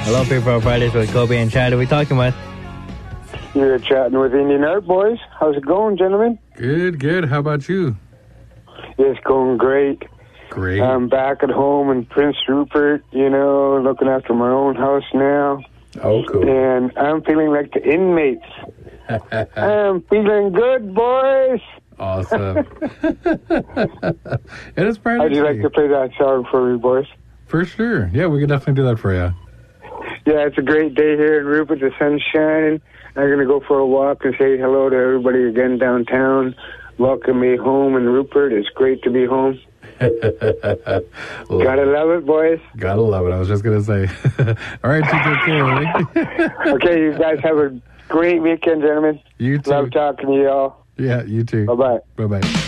Hello, People Fridays with Kobe and Chad. Who are we talking with? You're chatting with Indian Art Boys. How's it going, gentlemen? Good. How about you? It's going great. Great. I'm back at home in Prince Rupert, looking after my own house now. Oh, cool. And I'm feeling like the inmates. I'm feeling good, boys. Awesome. It is part How'd you like to play that song for me, boys? For sure. Yeah, we can definitely do that for you. Yeah, it's a great day here in Rupert. The sun's shining. I'm going to go for a walk and say hello to everybody again downtown. Welcome me home in Rupert. It's great to be home. Gotta love it, boys. Gotta love it. I was just going to say. All right, you take care. Okay, you guys have a great weekend, gentlemen. You too. Love talking to you all. Yeah, you too. Bye-bye. Bye-bye.